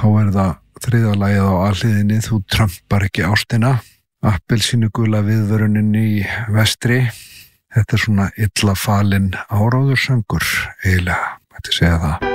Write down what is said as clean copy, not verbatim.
Þá það þriðja lagið á A-hliðinni, Þú trampar ekki ástina, appelsínugula viðvörunin í vestri. Þetta svona illa falinn áráðursöngur, eiginlega, mætti segja það.